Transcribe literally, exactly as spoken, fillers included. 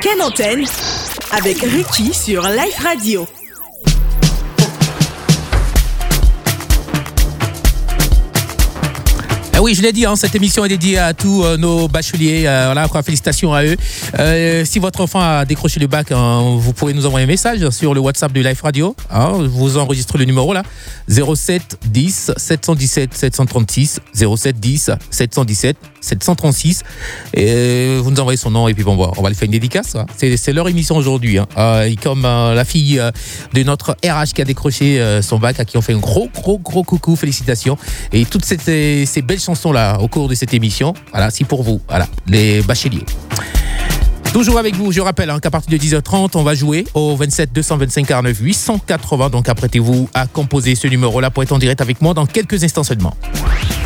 Ken Antenne avec Ricky sur Life Radio. Ah oui, je l'ai dit, hein, cette émission est dédiée à tous euh, nos bacheliers. Euh, voilà, encore félicitations à eux. Euh, si votre enfant a décroché le bac, hein, vous pouvez nous envoyer un message sur le WhatsApp de Life Radio. Hein, vous enregistrez le numéro là, zéro sept dix sept cent dix-sept sept cent trente-six, zéro sept dix sept cent dix-sept sept cent trente-six. Et vous nous envoyez son nom et puis bon, on va, on va lui faire une dédicace. Hein. C'est, c'est leur émission aujourd'hui. Hein. Euh, et comme euh, la fille euh, de notre R H qui a décroché euh, son bac, à qui on fait un gros, gros, gros coucou, félicitations. Et toutes ces, ces, ces belles chansons là au cours de cette émission, voilà, c'est pour vous, voilà, les bacheliers. Toujours avec vous, je rappelle hein, qu'à partir de dix heures trente, on va jouer au vingt-sept deux cent vingt-cinq quarante-neuf huit cent quatre-vingts. Donc apprêtez-vous à composer ce numéro-là pour être en direct avec moi dans quelques instants seulement.